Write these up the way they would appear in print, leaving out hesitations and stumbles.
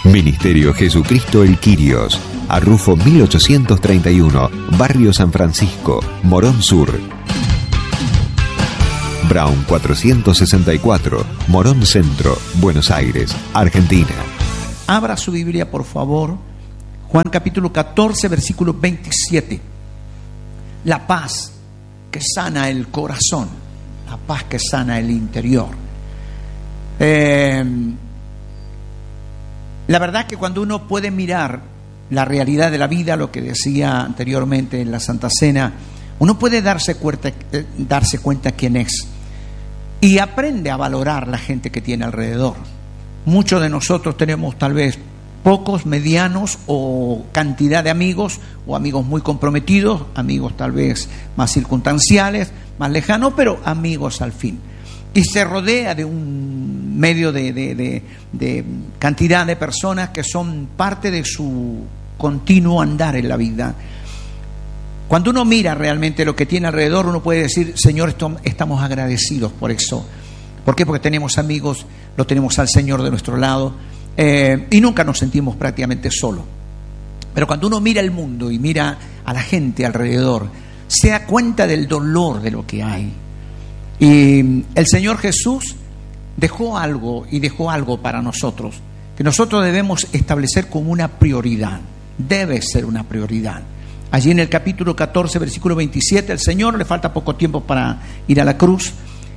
Ministerio Jesucristo El Quirios, Arrufo 1831, Barrio San Francisco, Morón Sur. Brown 464, Morón Centro, Buenos Aires, Argentina. Abra su Biblia, por favor. Juan capítulo 14, versículo 27. La paz que sana el corazón, la paz que sana el interior. La verdad que cuando uno puede mirar la realidad de la vida, lo que decía anteriormente en la Santa Cena, uno puede darse cuenta quién es y aprende a valorar la gente que tiene alrededor. Muchos de nosotros tenemos tal vez pocos, medianos o cantidad de amigos, o amigos muy comprometidos, amigos tal vez más circunstanciales, más lejanos, pero amigos al fin. Y se rodea de un medio de cantidad de personas que son parte de su continuo andar en la vida. Cuando uno mira realmente lo que tiene alrededor, uno puede decir: Señor, estamos agradecidos por eso. ¿Por qué? Porque tenemos amigos, lo tenemos al Señor de nuestro lado, y nunca nos sentimos prácticamente solos. Pero cuando uno mira el mundo y mira a la gente alrededor, se da cuenta del dolor de lo que hay. Y el Señor Jesús dejó algo para nosotros, que nosotros debemos establecer como una prioridad. Debe ser una prioridad. Allí en el capítulo 14, versículo 27, el Señor, le falta poco tiempo para ir a la cruz,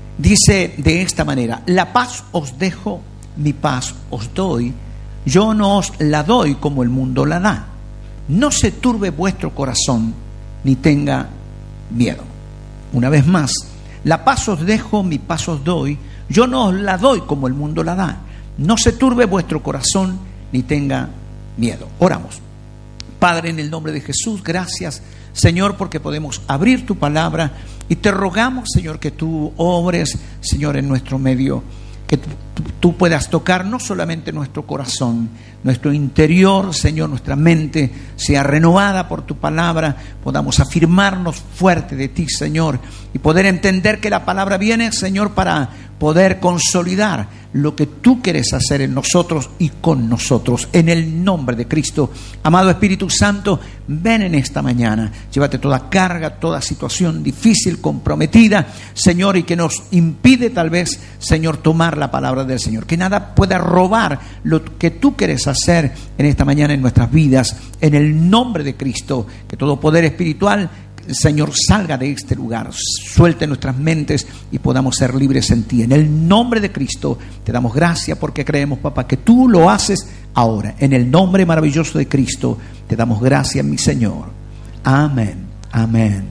dice de esta manera: la paz os dejo, mi paz os doy, yo no os la doy como el mundo la da. No se turbe vuestro corazón, ni tenga miedo. Una vez más, la paz os dejo, mi paz os doy, yo no os la doy como el mundo la da. No se turbe vuestro corazón, ni tenga miedo. Oramos. Padre, en el nombre de Jesús, gracias, Señor, porque podemos abrir tu palabra, y te rogamos, Señor, que tú obres, Señor, en nuestro medio, que tú puedas tocar no solamente nuestro corazón, nuestro interior, Señor, nuestra mente sea renovada por tu palabra, podamos afirmarnos fuerte de ti, Señor, y poder entender que la palabra viene, Señor, para poder consolidar lo que tú quieres hacer en nosotros y con nosotros, en el nombre de Cristo. Amado Espíritu Santo, ven en esta mañana, llévate toda carga, toda situación difícil, comprometida, Señor, y que nos impide tal vez, Señor, tomar la palabra del Señor, que nada pueda robar lo que tú quieres hacer en esta mañana en nuestras vidas, en el nombre de Cristo. Que todo poder espiritual, Señor, salga de este lugar, suelte nuestras mentes y podamos ser libres en ti. En el nombre de Cristo te damos gracias, porque creemos, papá, que tú lo haces ahora. En el nombre maravilloso de Cristo te damos gracias, mi Señor. Amén, amén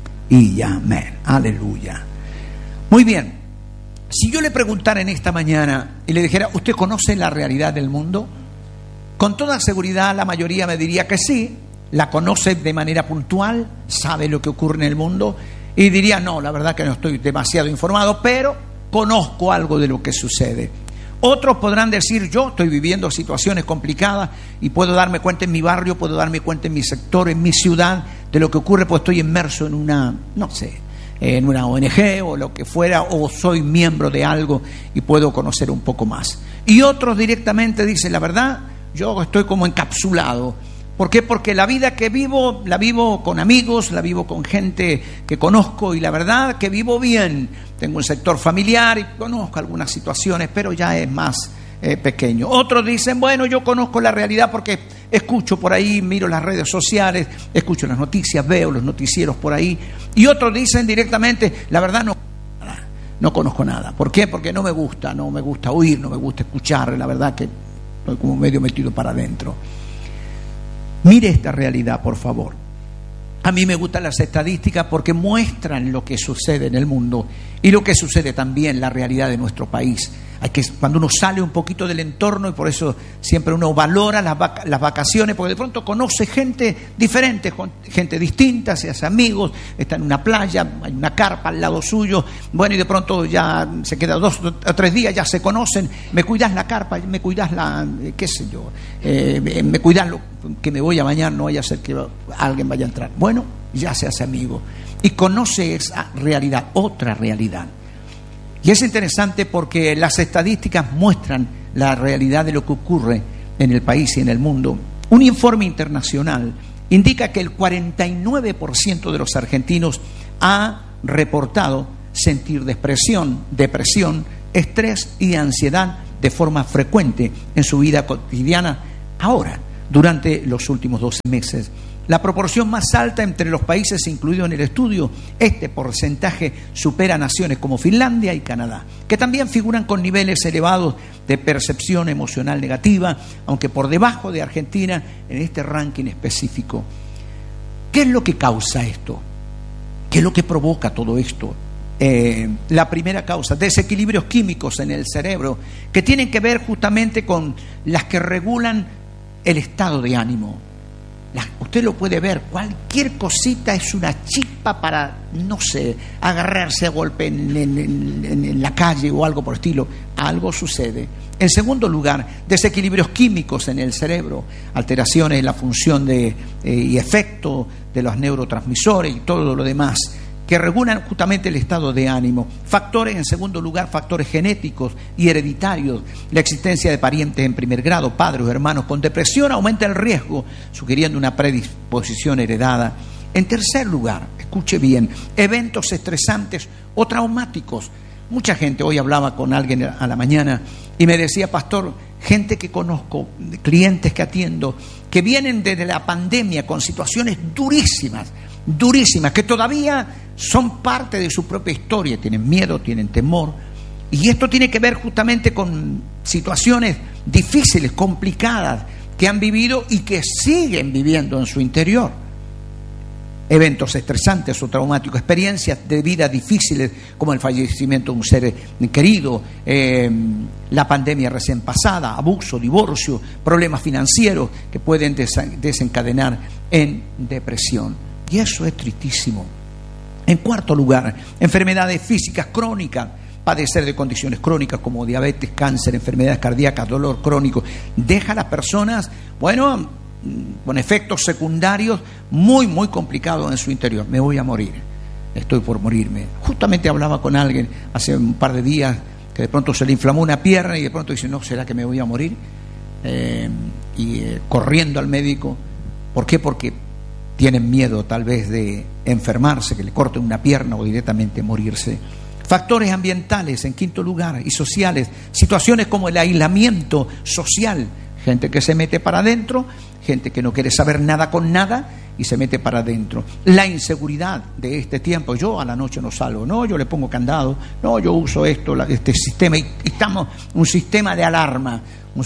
y amén. Aleluya. Muy bien. Si yo le preguntara en esta mañana y le dijera: ¿usted conoce la realidad del mundo? Con toda seguridad la mayoría me diría que sí. La conoce de manera puntual, sabe lo que ocurre en el mundo, y diría: no, la verdad que no estoy demasiado informado, pero conozco algo de lo que sucede. Otros podrán decir: yo estoy viviendo situaciones complicadas y puedo darme cuenta en mi barrio, puedo darme cuenta en mi sector, en mi ciudad, de lo que ocurre, pues estoy inmerso en una, no sé, en una ONG o lo que fuera, o soy miembro de algo y puedo conocer un poco más. Y otros directamente dicen: la verdad, yo estoy como encapsulado. ¿Por qué? Porque la vida que vivo, la vivo con amigos, la vivo con gente que conozco, y la verdad que vivo bien. Tengo un sector familiar y conozco algunas situaciones, pero ya es más pequeño. Otros dicen: bueno, yo conozco la realidad porque escucho por ahí, miro las redes sociales, escucho las noticias, veo los noticieros por ahí. Y otros dicen directamente: la verdad no conozco nada. ¿Por qué? Porque no me gusta oír, no me gusta escuchar. La verdad que estoy como medio metido para adentro. Mire esta realidad, por favor. A mí me gustan las estadísticas porque muestran lo que sucede en el mundo y lo que sucede también, la realidad de nuestro país. Cuando uno sale un poquito del entorno, y por eso siempre uno valora las vacaciones, porque de pronto conoce gente diferente, gente distinta, se hace amigos, está en una playa, hay una carpa al lado suyo, bueno, y de pronto ya se queda 2 o 3 días, ya se conocen: me cuidas la carpa, me cuidas qué sé yo, me cuidas que me voy a bañar, no vaya a ser que alguien vaya a entrar. Bueno, ya se hace amigo y conoce esa realidad, otra realidad. Y es interesante porque las estadísticas muestran la realidad de lo que ocurre en el país y en el mundo. Un informe internacional indica que el 49% de los argentinos ha reportado sentir depresión, estrés y ansiedad de forma frecuente en su vida cotidiana ahora, durante los últimos 12 meses. La proporción más alta entre los países incluidos en el estudio, este porcentaje supera a naciones como Finlandia y Canadá, que también figuran con niveles elevados de percepción emocional negativa, aunque por debajo de Argentina en este ranking específico. ¿Qué es lo que causa esto? ¿Qué es lo que provoca todo esto? La primera causa, desequilibrios químicos en el cerebro, que tienen que ver justamente con las que regulan el estado de ánimo. Usted lo puede ver, cualquier cosita es una chispa para, no sé, agarrarse a golpe en la calle o algo por el estilo. Algo sucede. En segundo lugar, desequilibrios químicos en el cerebro, alteraciones en la función y efecto de los neurotransmisores y todo lo demás, que regulan justamente el estado de ánimo. Factores, en segundo lugar, factores genéticos y hereditarios. La existencia de parientes en primer grado, padres o hermanos con depresión, aumenta el riesgo, sugiriendo una predisposición heredada. En tercer lugar, escuche bien, eventos estresantes o traumáticos. Mucha gente, hoy hablaba con alguien a la mañana y me decía, pastor, gente que conozco, clientes que atiendo, que vienen desde la pandemia con situaciones durísimas, que todavía son parte de su propia historia, tienen miedo, tienen temor, y esto tiene que ver justamente con situaciones difíciles, complicadas, que han vivido y que siguen viviendo en su interior. Eventos estresantes o traumáticos, experiencias de vida difíciles como el fallecimiento de un ser querido, la pandemia recién pasada, abuso, divorcio, problemas financieros que pueden desencadenar en depresión. Y eso es tristísimo. En cuarto lugar, enfermedades físicas crónicas, padecer de condiciones crónicas como diabetes, cáncer, enfermedades cardíacas, dolor crónico, deja a las personas, con efectos secundarios muy, muy complicados en su interior. Me voy a morir, estoy por morirme. Justamente hablaba con alguien hace un par de días que de pronto se le inflamó una pierna y de pronto dice, no, ¿será que me voy a morir? Corriendo al médico. ¿Por qué? Porque tienen miedo tal vez de enfermarse, que le corten una pierna o directamente morirse. Factores ambientales, en quinto lugar, y sociales, situaciones como el aislamiento social, gente que se mete para adentro, gente que no quiere saber nada con nada y se mete para adentro. La inseguridad de este tiempo, yo a la noche no salgo, no, yo le pongo candado, no, yo uso este sistema, y estamos un sistema de alarma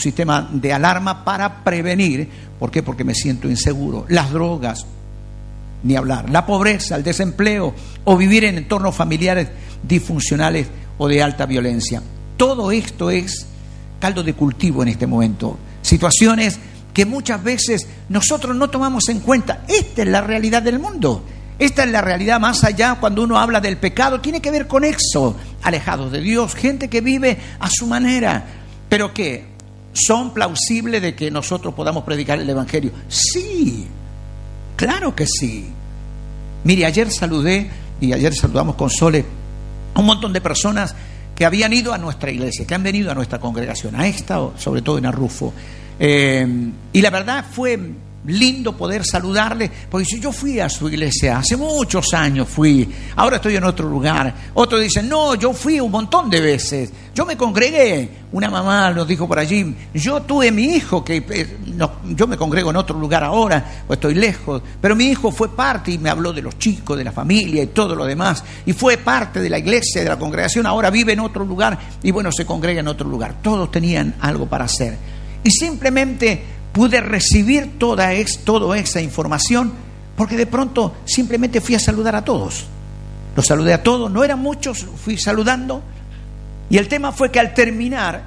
para prevenir. ¿Por qué? Porque me siento inseguro. Las drogas, ni hablar, la pobreza, el desempleo o vivir en entornos familiares disfuncionales o de alta violencia. Todo esto es caldo de cultivo en este momento. Situaciones que muchas veces nosotros no tomamos en cuenta. Esta es la realidad del mundo. Esta es la realidad más allá. Cuando uno habla del pecado, tiene que ver con eso. Alejados de Dios, gente que vive a su manera. ¿Pero qué? ¿Son plausibles de que nosotros podamos predicar el Evangelio? Sí, claro que sí. Mire, ayer saludamos con Sole a un montón de personas que habían ido a nuestra iglesia, que han venido a nuestra congregación, a esta, sobre todo en Arrufo. Y la verdad fue lindo poder saludarle, porque si yo fui a su iglesia, hace muchos años fui, ahora estoy en otro lugar. Otros dicen, no, yo fui un montón de veces, yo me congregué. Una mamá nos dijo por allí, yo tuve mi hijo, yo me congrego en otro lugar ahora, pues estoy lejos, pero mi hijo fue parte y me habló de los chicos, de la familia y todo lo demás, y fue parte de la iglesia, de la congregación, ahora vive en otro lugar y se congrega en otro lugar. Todos tenían algo para hacer. Y simplemente pude recibir toda esa información porque de pronto simplemente fui a saludar a todos. Los saludé a todos, no eran muchos, fui saludando. Y el tema fue que al terminar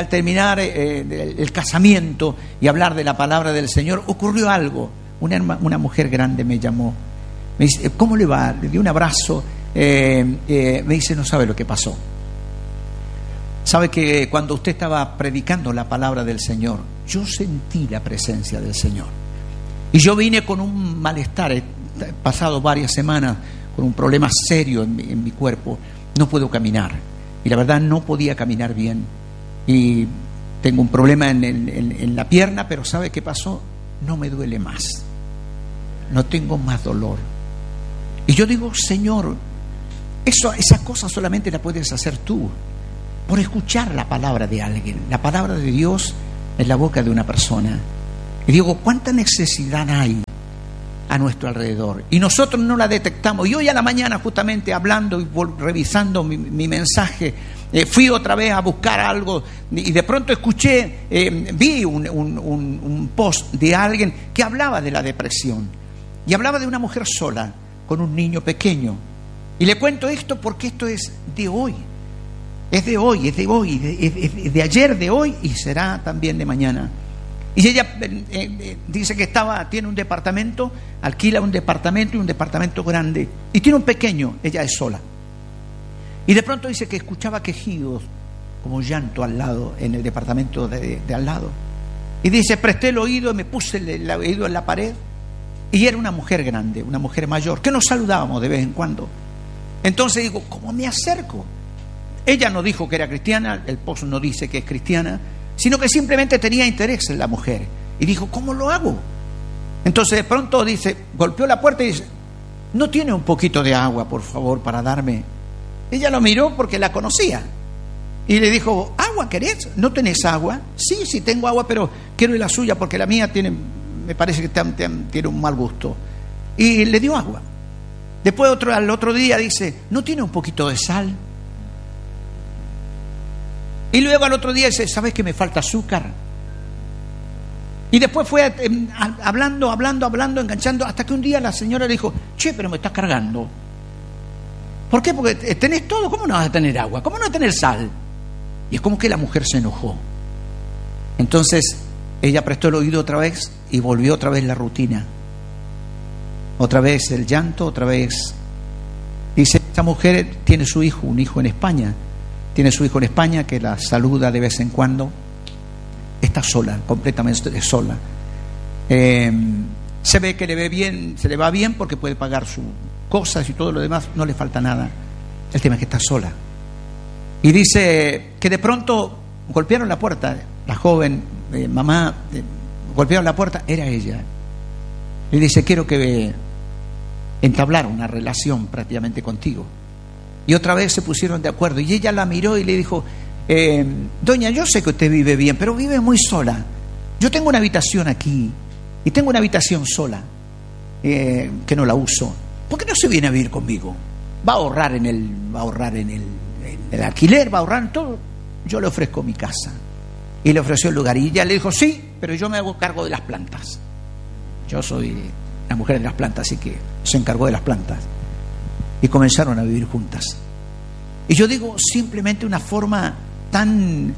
el casamiento y hablar de la palabra del Señor, ocurrió algo. Una mujer grande me llamó, me dice, ¿cómo le va? Le di un abrazo, me dice, no sabe lo que pasó. Sabe que cuando usted estaba predicando la palabra del Señor, yo sentí la presencia del Señor. Y yo vine con un malestar, he pasado varias semanas con un problema serio en mi cuerpo, no puedo caminar. Y la verdad no podía caminar bien. Y tengo un problema en la pierna, pero ¿sabe qué pasó? No me duele más, no tengo más dolor. Y yo digo, Señor, esa cosa solamente la puedes hacer tú, por escuchar la palabra de alguien, la palabra de Dios en la boca de una persona. Y digo, ¿cuánta necesidad hay a nuestro alrededor? Y nosotros no la detectamos. Y hoy a la mañana, justamente hablando y revisando mi mensaje, fui otra vez a buscar algo y de pronto escuché, vi un post de alguien que hablaba de la depresión y hablaba de una mujer sola con un niño pequeño. Y le cuento esto porque esto es de hoy. Es de hoy, es de ayer, de hoy y será también de mañana. Y ella dice que tiene un departamento, alquila un departamento y un departamento grande. Y tiene un pequeño, ella es sola. Y de pronto dice que escuchaba quejidos, como llanto al lado, en el departamento de al lado. Y dice, presté el oído y me puse el oído en la pared. Y era una mujer grande, una mujer mayor, que nos saludábamos de vez en cuando. Entonces digo, ¿cómo me acerco? Ella no dijo que era cristiana, el pozo no dice que es cristiana, sino que simplemente tenía interés en la mujer. Y dijo, ¿cómo lo hago? Entonces de pronto dice, golpeó la puerta y dice, ¿no tiene un poquito de agua, por favor, para darme? Ella lo miró porque la conocía. Y le dijo, ¿agua querés? ¿No tenés agua? Sí, tengo agua, pero quiero la suya porque la mía me parece que tiene un mal gusto. Y le dio agua. Después al otro día dice, ¿no tiene un poquito de sal? Y luego al otro día dice, ¿sabes que me falta azúcar? Y después fue hablando, enganchando, hasta que un día la señora le dijo, che, pero me estás cargando. ¿Por qué? Porque tenés todo, ¿cómo no vas a tener agua? ¿Cómo no vas a tener sal? Y es como que la mujer se enojó. Entonces ella prestó el oído otra vez y volvió otra vez la rutina. Otra vez el llanto, otra vez. Dice, esta mujer tiene su hijo, un hijo en España. Tiene su hijo en España que la saluda de vez en cuando. Está sola, completamente sola. Se ve que se le va bien porque puede pagar sus cosas y todo lo demás, no le falta nada. El tema es que está sola. Y dice que de pronto golpearon la puerta. La joven, mamá, golpearon la puerta, era ella. Le dice, quiero que entablar una relación prácticamente contigo. Y otra vez se pusieron de acuerdo. Y ella la miró y le dijo, doña, yo sé que usted vive bien, pero vive muy sola. Yo tengo una habitación aquí y tengo una habitación sola que no la uso. ¿Por qué no se viene a vivir conmigo? Va a ahorrar en el alquiler, va a ahorrar en todo. Yo le ofrezco mi casa. Y le ofreció el lugar. Y ella le dijo, sí, pero yo me hago cargo de las plantas. Yo soy la mujer de las plantas, así que se encargó de las plantas. Y comenzaron a vivir juntas. Y yo digo, simplemente una forma tan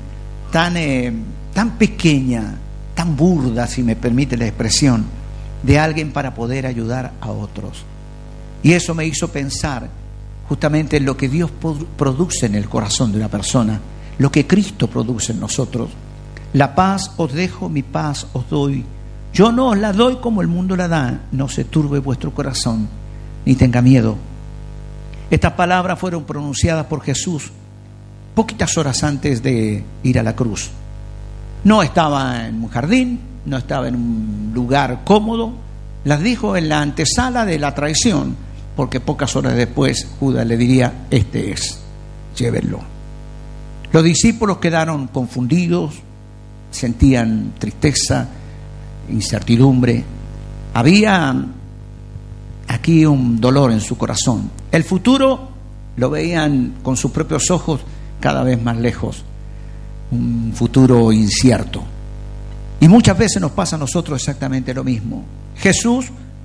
pequeña, tan burda, si me permite la expresión, de alguien para poder ayudar a otros. Y eso me hizo pensar justamente en lo que Dios produce en el corazón de una persona, lo que Cristo produce en nosotros. La paz os dejo, mi paz os doy. Yo no os la doy como el mundo la da. No se turbe vuestro corazón, ni tenga miedo. Estas palabras fueron pronunciadas por Jesús poquitas horas antes de ir a la cruz. No estaba en un jardín, no estaba en un lugar cómodo. Las dijo en la antesala de la traición, porque pocas horas después Judas le diría, este es, llévenlo. Los discípulos quedaron confundidos, sentían tristeza, incertidumbre. Había aquí un dolor en su corazón. El futuro lo veían con sus propios ojos cada vez más lejos, un futuro incierto. Y muchas veces nos pasa a nosotros exactamente lo mismo. Jesús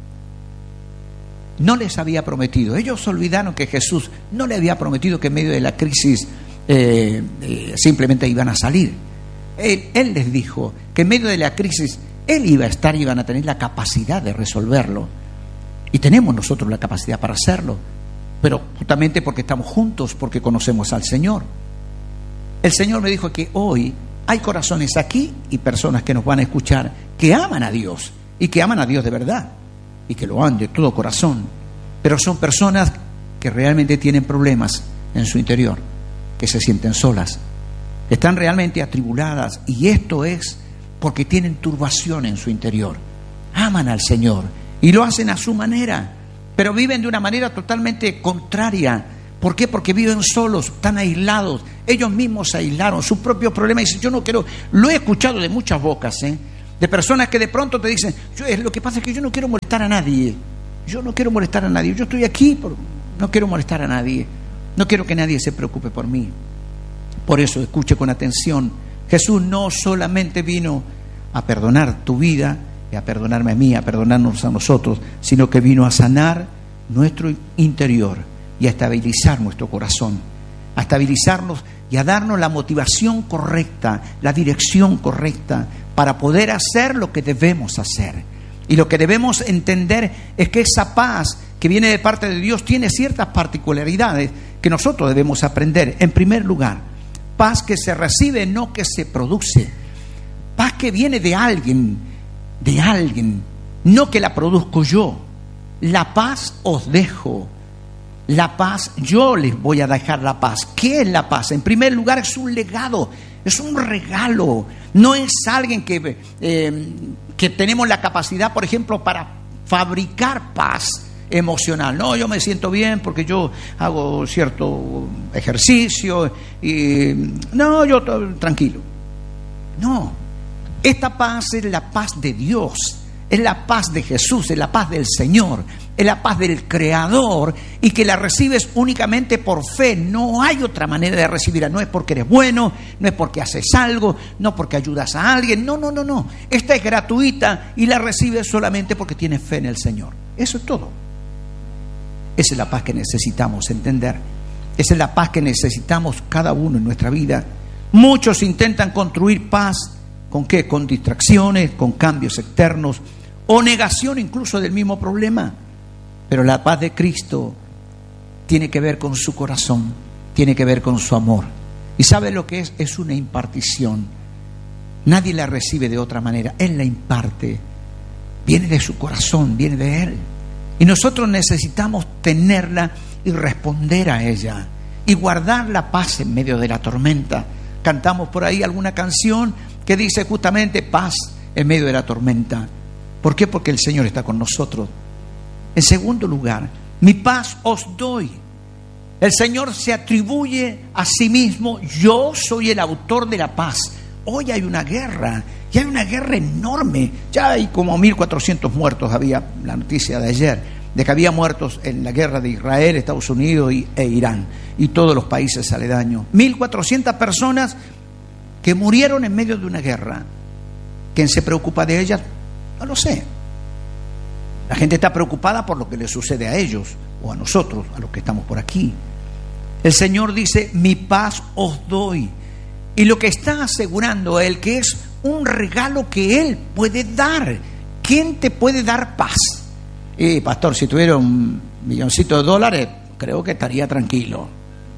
no les había prometido, ellos olvidaron que Jesús no le había prometido que en medio de la crisis simplemente iban a salir. Él les dijo que en medio de la crisis Él iba a estar y iban a tener la capacidad de resolverlo. Y tenemos nosotros la capacidad para hacerlo, pero justamente porque estamos juntos, porque conocemos al Señor. El Señor me dijo que hoy hay corazones aquí y personas que nos van a escuchar que aman a Dios y que aman a Dios de verdad y que lo aman de todo corazón, pero son personas que realmente tienen problemas en su interior, que se sienten solas, están realmente atribuladas, y esto es porque tienen turbación en su interior. Aman al Señor y lo hacen a su manera, pero viven de una manera totalmente contraria. ¿Por qué? Porque viven solos, están aislados. Ellos mismos se aislaron, su propio problema. Dicen, yo no quiero. Lo he escuchado de muchas bocas, de personas que de pronto te dicen, lo que pasa es que yo no quiero molestar a nadie. Yo no quiero molestar a nadie. Yo estoy aquí, no quiero molestar a nadie. No quiero que nadie se preocupe por mí. Por eso, escuche con atención. Jesús no solamente vino a perdonar tu vida y a perdonarme a mí, a perdonarnos a nosotros, sino que vino a sanar nuestro interior y a estabilizar nuestro corazón, a estabilizarnos y a darnos la motivación correcta, la dirección correcta para poder hacer lo que debemos hacer. Y lo que debemos entender es que esa paz que viene de parte de Dios tiene ciertas particularidades que nosotros debemos aprender. En primer lugar, paz que se recibe, no que se produce. Paz que viene de alguien, no que la produzco yo. La paz os dejo. La paz, yo les voy a dejar la paz. ¿Qué es la paz? En primer lugar, es un legado, es un regalo. No es alguien que tenemos la capacidad, por ejemplo, para fabricar paz emocional. No, yo me siento bien porque yo hago cierto ejercicio y no, yo tranquilo. No, esta paz es la paz de Dios, es la paz de Jesús, es la paz del Señor, es la paz del Creador, y que la recibes únicamente por fe. No hay otra manera de recibirla. No es porque eres bueno, no es porque haces algo, no porque ayudas a alguien. No. Esta es gratuita y la recibes solamente porque tienes fe en el Señor. Eso es todo. Esa es la paz que necesitamos entender. Esa es la paz que necesitamos cada uno en nuestra vida. Muchos intentan construir paz. ¿Con qué? Con distracciones, con cambios externos o negación incluso del mismo problema. Pero la paz de Cristo tiene que ver con su corazón, tiene que ver con su amor. ¿Y sabe lo que es? Es una impartición. Nadie la recibe de otra manera. Él la imparte. Viene de su corazón, viene de Él. Y nosotros necesitamos tenerla y responder a ella y guardar la paz en medio de la tormenta. Cantamos por ahí alguna canción que dice justamente paz en medio de la tormenta. ¿Por qué? Porque el Señor está con nosotros. En segundo lugar, mi paz os doy. El Señor se atribuye a sí mismo: yo soy el autor de la paz. Hoy hay una guerra, y hay una guerra enorme. Ya hay como 1.400 muertos, había la noticia de ayer, de que había muertos en la guerra de Israel, Estados Unidos e Irán, y todos los países aledaños. 1.400 personas que murieron en medio de una guerra. ¿Quién se preocupa de ellas? No lo sé. La gente está preocupada por lo que les sucede a ellos o a nosotros, a los que estamos por aquí. El Señor dice: mi paz os doy. Y lo que está asegurando Él, que es un regalo que Él puede dar. ¿Quién te puede dar paz? Pastor, si tuviera $1 milloncito, creo que estaría tranquilo.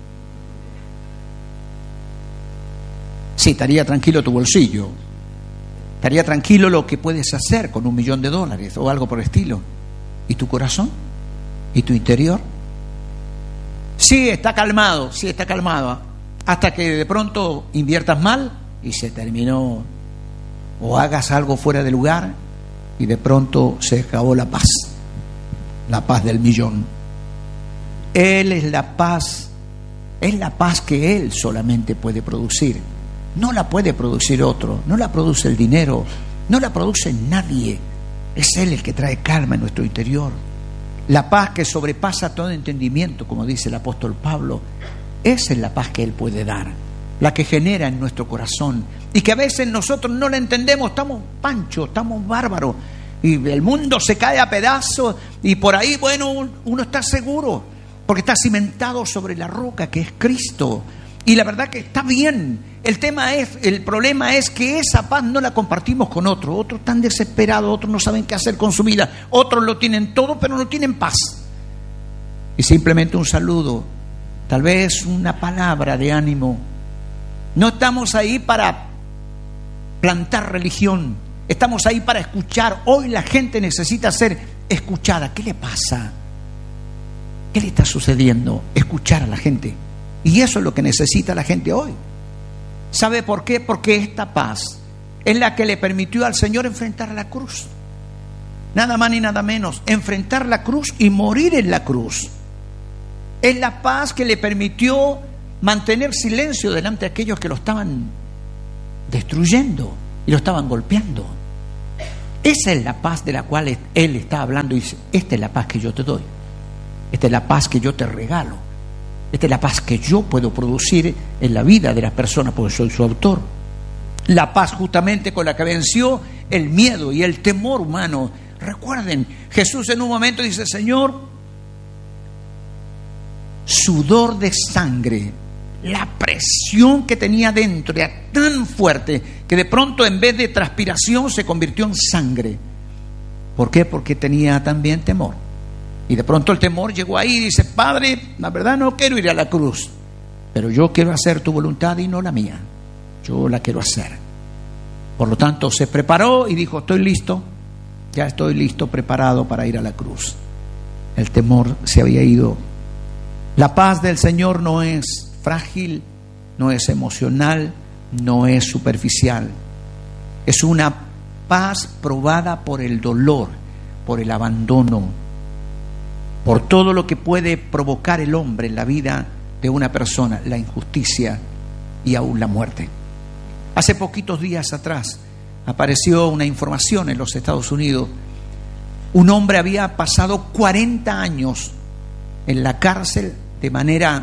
Sí, estaría tranquilo tu bolsillo. Estaría tranquilo lo que puedes hacer con $1 millón o algo por el estilo. ¿Y tu corazón? ¿Y tu interior? Sí, está calmado. Hasta que de pronto inviertas mal y se terminó. O hagas algo fuera de lugar y de pronto se acabó la paz. La paz del millón. Él es la paz. Es la paz que Él solamente puede producir. No la puede producir otro, no la produce el dinero, no la produce nadie. Es Él el que trae calma en nuestro interior. La paz que sobrepasa todo entendimiento, como dice el apóstol Pablo, esa es la paz que Él puede dar, la que genera en nuestro corazón, y que a veces nosotros no la entendemos, estamos panchos, estamos bárbaros, y el mundo se cae a pedazos, y por ahí, bueno, uno está seguro, porque está cimentado sobre la roca que es Cristo. Y la verdad que está bien. El problema es que esa paz no la compartimos con otros. Otros están desesperados, otros no saben qué hacer con su vida. Otros lo tienen todo, pero no tienen paz. Y simplemente un saludo, tal vez una palabra de ánimo. No estamos ahí para plantar religión. Estamos ahí para escuchar. Hoy la gente necesita ser escuchada. ¿Qué le pasa? ¿Qué le está sucediendo? Escuchar a la gente. Y eso es lo que necesita la gente hoy. ¿Sabe por qué? Porque esta paz es la que le permitió al Señor enfrentar la cruz. Nada más ni nada menos, enfrentar la cruz y morir en la cruz. Es la paz que le permitió mantener silencio delante de aquellos que lo estaban destruyendo y lo estaban golpeando. Esa es la paz de la cual Él está hablando y dice, esta es la paz que yo te doy. Esta es la paz que yo te regalo. Esta es la paz que yo puedo producir en la vida de las personas porque soy su autor. La paz justamente con la que venció el miedo y el temor humano. Recuerden, Jesús en un momento dice, Señor, sudor de sangre, la presión que tenía dentro era tan fuerte que de pronto en vez de transpiración se convirtió en sangre. ¿Por qué? Porque tenía también temor. Y de pronto el temor llegó ahí y dice, Padre, la verdad no quiero ir a la cruz, pero yo quiero hacer tu voluntad y no la mía. Yo la quiero hacer. Por lo tanto se preparó y dijo, estoy listo, ya estoy listo, preparado para ir a la cruz. El temor se había ido. La paz del Señor no es frágil, no es emocional, no es superficial. Es una paz probada por el dolor, por el abandono, por todo lo que puede provocar el hombre en la vida de una persona, la injusticia y aún la muerte. Hace poquitos días atrás apareció una información en los Estados Unidos. Un hombre había pasado 40 años en la cárcel de manera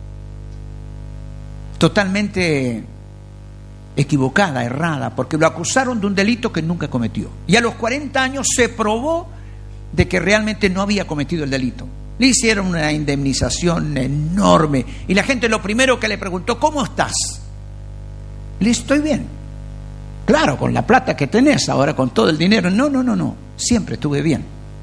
totalmente equivocada, errada, porque lo acusaron de un delito que nunca cometió. Y a los 40 años se probó de que realmente no había cometido el delito. Le hicieron una indemnización enorme y la gente lo primero que le preguntó, ¿cómo estás? Le estoy bien. Claro, con la plata que tenés, ahora con todo el dinero. No, siempre estuve bien.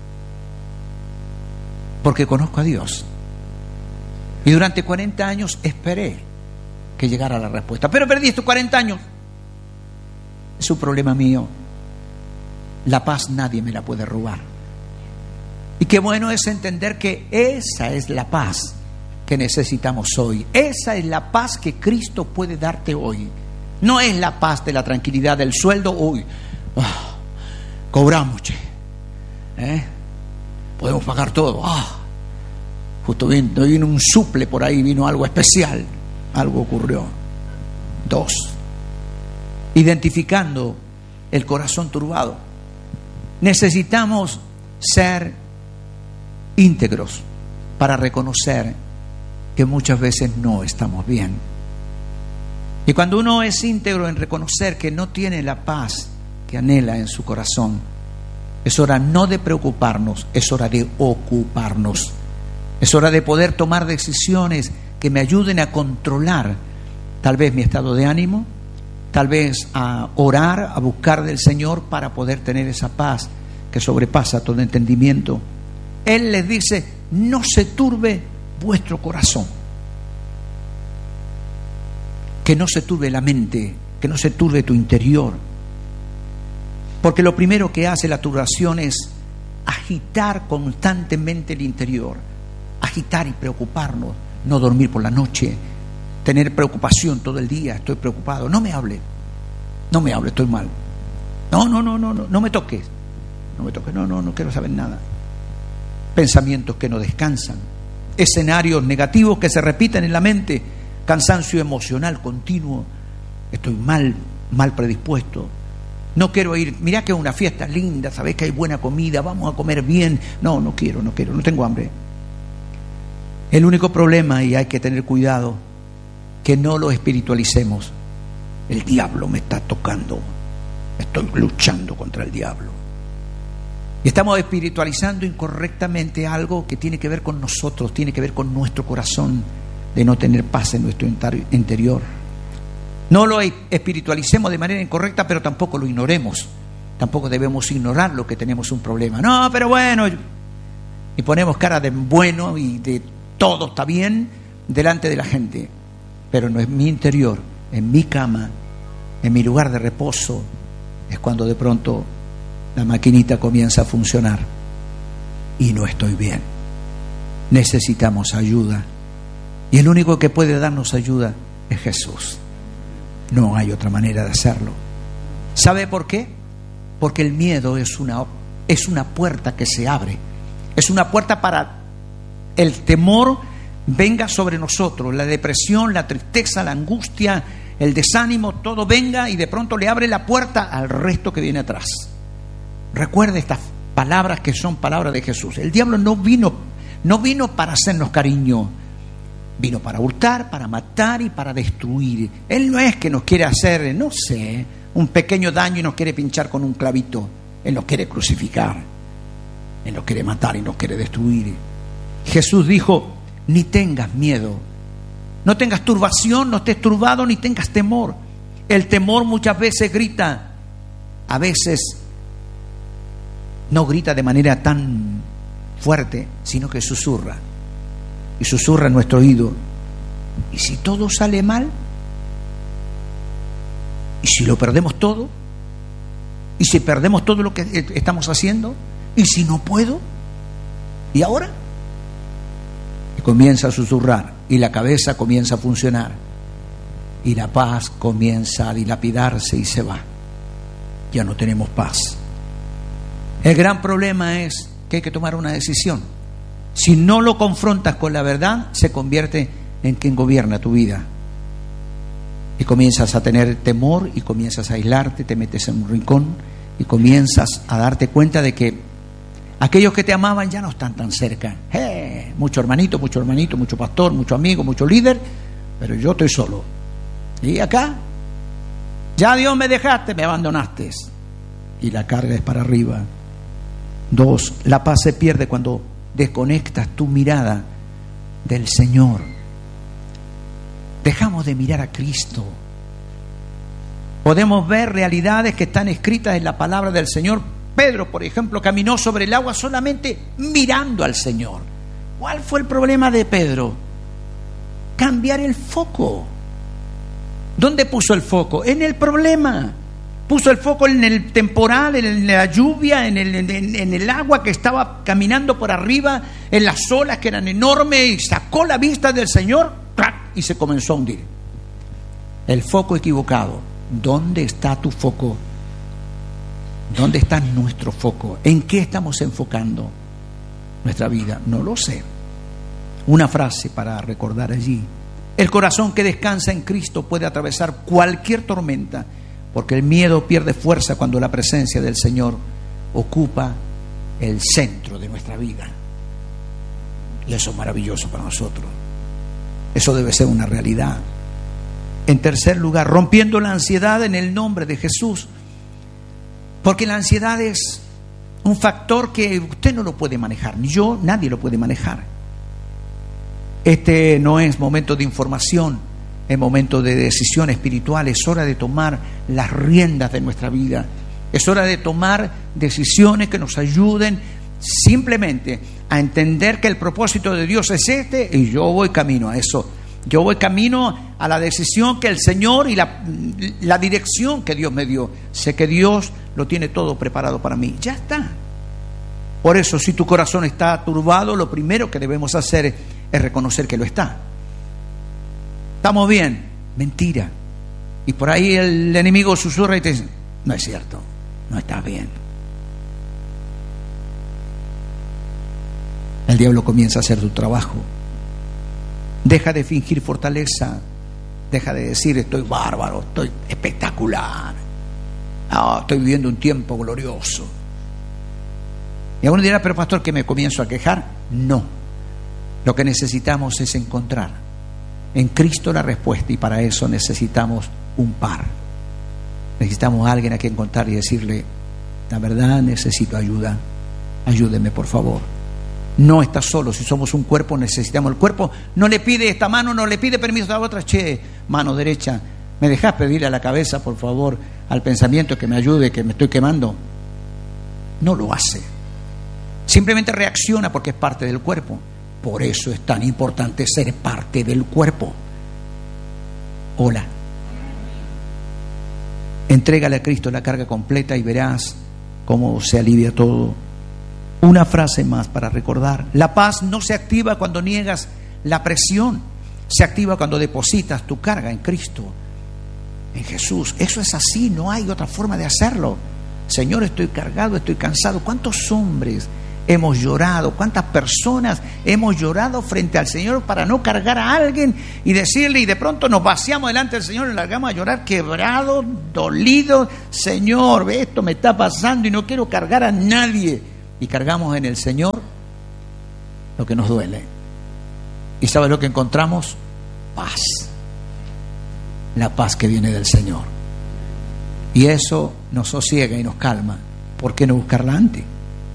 Porque conozco a Dios. Y durante 40 años esperé que llegara la respuesta. Pero perdí estos 40 años. Es un problema mío. La paz nadie me la puede robar. Y qué bueno es entender que esa es la paz que necesitamos hoy. Esa es la paz que Cristo puede darte hoy. No es la paz de la tranquilidad del sueldo. Uy, cobramos, che. Podemos pagar todo. Justo vino un suple por ahí, vino algo especial. Algo ocurrió. 2. Identificando el corazón turbado. Necesitamos ser íntegros para reconocer que muchas veces no estamos bien. Y cuando uno es íntegro en reconocer que no tiene la paz que anhela en su corazón, es hora no de preocuparnos, es hora de ocuparnos. Es hora de poder tomar decisiones que me ayuden a controlar tal vez mi estado de ánimo, tal vez a orar, a buscar del Señor para poder tener esa paz que sobrepasa todo entendimiento. Él les dice, no se turbe vuestro corazón. Que no se turbe la mente, que no se turbe tu interior. Porque lo primero que hace la turbación es agitar constantemente el interior. Agitar y preocuparnos, no dormir por la noche, tener preocupación todo el día, estoy preocupado. No me hable, estoy mal. No me toques. No quiero saber nada. Pensamientos que no descansan, escenarios negativos que se repiten en la mente, cansancio emocional continuo, estoy mal predispuesto, no quiero ir, mirá que es una fiesta linda, sabés que hay buena comida, vamos a comer bien, no quiero, no tengo hambre. El único problema, y hay que tener cuidado, que no lo espiritualicemos. El diablo me está tocando, estoy luchando contra el diablo. Y estamos espiritualizando incorrectamente algo que tiene que ver con nosotros, tiene que ver con nuestro corazón, de no tener paz en nuestro interior. No lo espiritualicemos de manera incorrecta, pero tampoco lo ignoremos. Tampoco debemos ignorar lo que tenemos un problema. No, pero bueno, y ponemos cara de bueno y de todo está bien delante de la gente. Pero no es mi interior, en mi cama, en mi lugar de reposo, es cuando de pronto la maquinita comienza a funcionar y no estoy bien. Necesitamos ayuda y el único que puede darnos ayuda es Jesús. No hay otra manera de hacerlo. ¿Sabe por qué? Porque el miedo es una puerta que se abre. Es una puerta para el temor venga sobre nosotros, la depresión, la tristeza, la angustia, el desánimo, todo venga y de pronto le abre la puerta al resto que viene atrás. Recuerde estas palabras que son palabras de Jesús. El diablo no vino para hacernos cariño, vino para hurtar, para matar y para destruir. Él no es que nos quiere hacer, no sé, un pequeño daño y nos quiere pinchar con un clavito. Él nos quiere crucificar, Él nos quiere matar y nos quiere destruir. Jesús dijo: ni tengas miedo, no tengas turbación, no estés turbado, ni tengas temor. El temor muchas veces grita, a veces no grita de manera tan fuerte, sino que susurra, y susurra en nuestro oído. ¿Y si todo sale mal? ¿Y si lo perdemos todo? ¿Y si perdemos todo lo que estamos haciendo? ¿Y si no puedo? ¿Y ahora? Y comienza a susurrar, y la cabeza comienza a funcionar, y la paz comienza a dilapidarse y se va. Ya no tenemos paz. El gran problema es que hay que tomar una decisión. Si no lo confrontas con la verdad, se convierte en quien gobierna tu vida. Y comienzas a tener temor, y comienzas a aislarte, te metes en un rincón, y comienzas a darte cuenta de que aquellos que te amaban ya no están tan cerca. Mucho hermanito, mucho pastor, mucho amigo, mucho líder, pero yo estoy solo. Y acá, ya Dios me dejaste, me abandonaste. Y la carga es para arriba. 2, la paz se pierde cuando desconectas tu mirada del Señor. Dejamos de mirar a Cristo. Podemos ver realidades que están escritas en la palabra del Señor. Pedro, por ejemplo, caminó sobre el agua solamente mirando al Señor. ¿Cuál fue el problema de Pedro? Cambiar el foco. ¿Dónde puso el foco? En el problema. Puso el foco en el temporal, en la lluvia, en el agua que estaba caminando por arriba, en las olas que eran enormes, y sacó la vista del Señor, ¡crac!, y se comenzó a hundir. El foco equivocado. ¿Dónde está tu foco? ¿Dónde está nuestro foco? ¿En qué estamos enfocando nuestra vida? No lo sé. Una frase para recordar allí: el corazón que descansa en Cristo puede atravesar cualquier tormenta, porque el miedo pierde fuerza cuando la presencia del Señor ocupa el centro de nuestra vida. Y eso es maravilloso para nosotros. Eso debe ser una realidad. En tercer lugar, rompiendo la ansiedad en el nombre de Jesús. Porque la ansiedad es un factor que usted no lo puede manejar, ni yo, nadie lo puede manejar. Este no es momento de información, es momento de decisión espiritual. Es hora de tomar las riendas de nuestra vida. Es hora de tomar decisiones que nos ayuden simplemente a entender que el propósito de Dios es este, y yo voy camino a eso. Yo voy camino a la decisión que el Señor y la dirección que Dios me dio. Sé que Dios lo tiene todo preparado para mí. Ya está. Por eso, si tu corazón está turbado, lo primero que debemos hacer es reconocer que lo está. ¿Estamos bien? Mentira. Y por ahí el enemigo susurra y te dice: no es cierto, no estás bien. El diablo comienza a hacer su trabajo. Deja de fingir fortaleza. Deja de decir: estoy bárbaro, estoy espectacular, estoy viviendo un tiempo glorioso. Y alguno dirá: pero pastor, ¿que me comienzo a quejar? No. Lo que necesitamos es encontrar en Cristo la respuesta, y para eso necesitamos un par. Necesitamos a alguien a quien contar y decirle: la verdad, necesito ayuda, ayúdeme por favor. No estás solo. Si somos un cuerpo, necesitamos el cuerpo. No le pide esta mano, no le pide permiso a la otra: che, mano derecha, ¿me dejás pedirle a la cabeza, por favor, al pensamiento que me ayude, que me estoy quemando? No lo hace. Simplemente reacciona porque es parte del cuerpo. Por eso es tan importante ser parte del cuerpo. Hola. Entrégale a Cristo la carga completa y verás cómo se alivia todo. Una frase más para recordar: la paz no se activa cuando niegas la presión, se activa cuando depositas tu carga en Cristo. en Jesús. Eso es así, no hay otra forma de hacerlo. Señor, estoy cargado, estoy cansado. ¿Cuántos hombres hemos llorado? ¿Cuántas personas hemos llorado frente al Señor para no cargar a alguien y decirle, y de pronto nos vaciamos delante del Señor y largamos a llorar quebrados, dolidos? Señor, esto me está pasando y no quiero cargar a nadie. Y cargamos en el Señor lo que nos duele. ¿Y sabes lo que encontramos? Paz. La paz que viene del Señor. Y eso nos sosiega y nos calma. ¿Por qué no buscarla antes?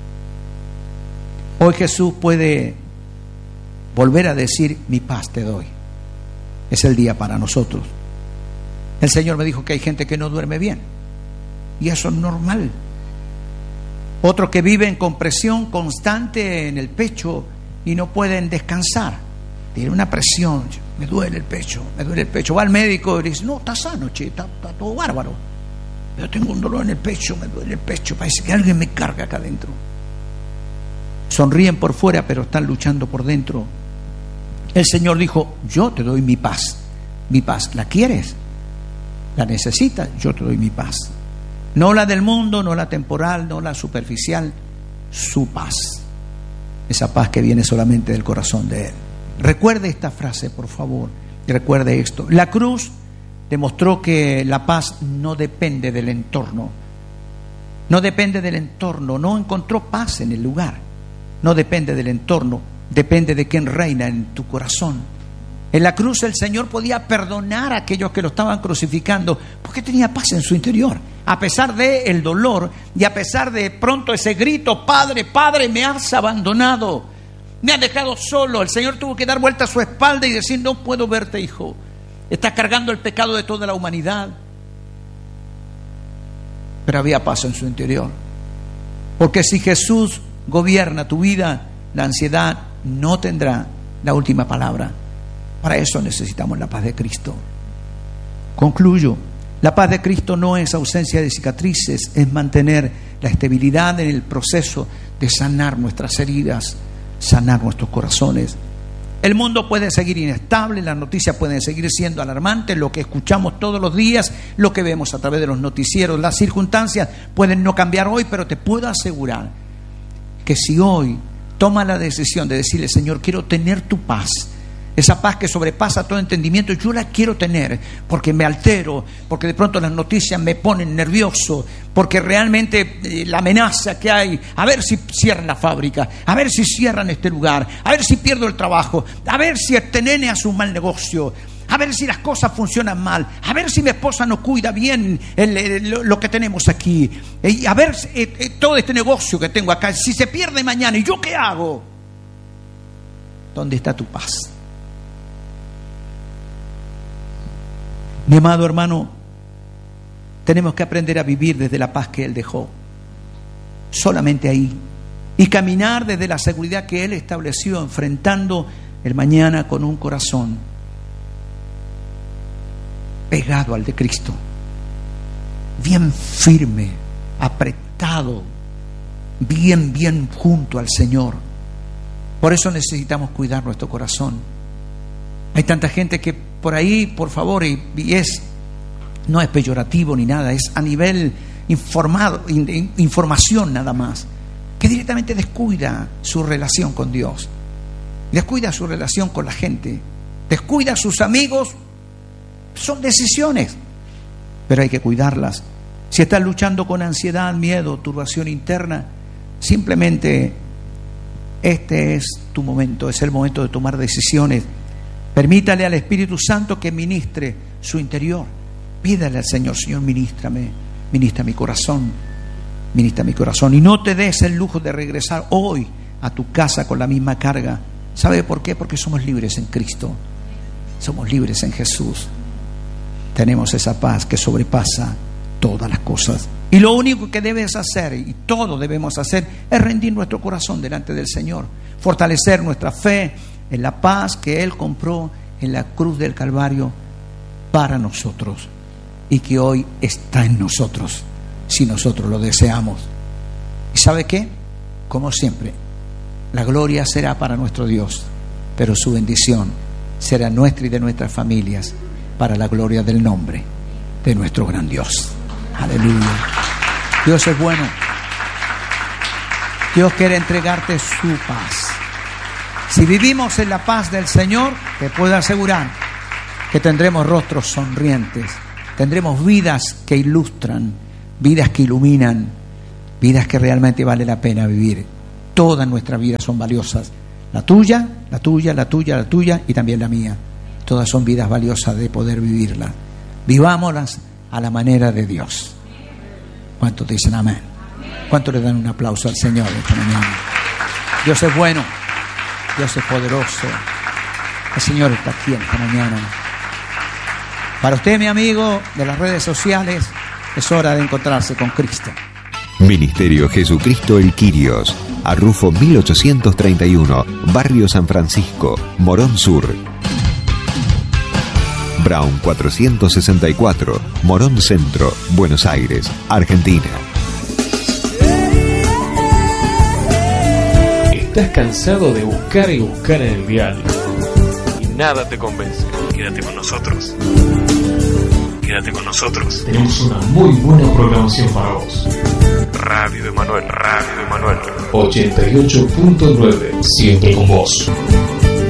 Hoy Jesús puede volver a decir, mi paz te doy. Es el día para nosotros. El Señor me dijo que hay gente que no duerme bien. Y eso es normal. Otros que viven con presión constante en el pecho y no pueden descansar. Tiene una presión, me duele el pecho. Va al médico y dice, no, está sano, che, está todo bárbaro. Yo tengo un dolor en el pecho, me duele el pecho, parece que alguien me carga acá adentro. Sonríen por fuera, pero están luchando por dentro. El Señor dijo, yo te doy mi paz. Mi paz, ¿la quieres? ¿La necesitas? Yo te doy mi paz. No la del mundo, no la temporal, no la superficial, su paz. Esa paz que viene solamente del corazón de Él. Recuerde esta frase, por favor, y recuerde esto. La cruz demostró que la paz no depende del entorno. No depende del entorno, no encontró paz en el lugar. No depende del entorno, depende de quién reina en tu corazón. En la cruz el Señor podía perdonar a aquellos que lo estaban crucificando porque tenía paz en su interior. A pesar del dolor y a pesar de pronto ese grito, Padre, Padre, me has abandonado, me has dejado solo. El Señor tuvo que dar vuelta a su espalda y decir, no puedo verte, hijo. Estás cargando el pecado de toda la humanidad. Pero había paz en su interior. Porque si Jesús gobierna tu vida, la ansiedad no tendrá la última palabra. Para eso necesitamos la paz de Cristo. Concluyo. La paz de Cristo no es ausencia de cicatrices, es mantener la estabilidad en el proceso de sanar nuestras heridas, sanar nuestros corazones. El mundo puede seguir inestable, las noticias pueden seguir siendo alarmantes, lo que escuchamos todos los días, lo que vemos a través de los noticieros, las circunstancias pueden no cambiar hoy, pero te puedo asegurar que si hoy tomas la decisión de decirle, Señor, quiero tener tu paz, esa paz que sobrepasa todo entendimiento, yo la quiero tener porque me altero, porque de pronto las noticias me ponen nervioso, porque realmente la amenaza que hay, a ver si cierran la fábrica, a ver si cierran este lugar, a ver si pierdo el trabajo, a ver si este nene hace un mal negocio, a ver si las cosas funcionan mal, a ver si mi esposa no cuida bien lo que tenemos aquí, a ver todo este negocio que tengo acá, si se pierde mañana, ¿y yo qué hago? ¿Dónde está tu paz? Mi amado hermano, tenemos que aprender a vivir desde la paz que Él dejó, solamente ahí, y caminar desde la seguridad que Él estableció, enfrentando el mañana con un corazón pegado al de Cristo, bien firme, apretado, bien junto al Señor. Por eso necesitamos cuidar nuestro corazón. Hay tanta gente que por ahí, por favor, y no es peyorativo ni nada, es a nivel información nada más, que directamente descuida su relación con Dios, descuida su relación con la gente, descuida a sus amigos. Son decisiones, pero hay que cuidarlas. Si estás luchando con ansiedad, miedo, turbación interna, simplemente este es tu momento, es el momento de tomar decisiones. Permítale al Espíritu Santo que ministre su interior. Pídale al Señor, Señor, ministrame, ministra mi corazón, ministra mi corazón. Y no te des el lujo de regresar hoy a tu casa con la misma carga. ¿Sabe por qué? Porque somos libres en Cristo, somos libres en Jesús. Tenemos esa paz que sobrepasa todas las cosas. Y lo único que debes hacer, y todo debemos hacer, es rendir nuestro corazón delante del Señor, fortalecer nuestra fe en la paz que Él compró en la cruz del Calvario para nosotros, y que hoy está en nosotros, si nosotros lo deseamos. ¿Y sabe qué? Como siempre, la gloria será para nuestro Dios, pero su bendición será nuestra y de nuestras familias, para la gloria del nombre de nuestro gran Dios. Aleluya. Dios es bueno. Dios quiere entregarte su paz. Si vivimos en la paz del Señor, te puedo asegurar que tendremos rostros sonrientes, tendremos vidas que ilustran, vidas que iluminan, vidas que realmente vale la pena vivir. Todas nuestras vidas son valiosas. La tuya, la tuya, la tuya, la tuya y también la mía. Todas son vidas valiosas de poder vivirlas. Vivámoslas a la manera de Dios. ¿Cuántos dicen amén? ¿Cuántos le dan un aplauso al Señor esta mañana? Dios es bueno, Dios es poderoso. El Señor está aquí esta mañana. Para usted, mi amigo de las redes sociales, es hora de encontrarse con Cristo. Ministerio Jesucristo el Quirios, Arrufo 1831, Barrio San Francisco, Morón Sur. Brown 464, Morón Centro, Buenos Aires, Argentina. ¿Estás cansado de buscar y buscar en el dial y nada te convence? Quédate con nosotros. Quédate con nosotros. Tenemos una muy buena programación para vos. Radio Emanuel, Radio Emanuel 88.9, siempre con vos.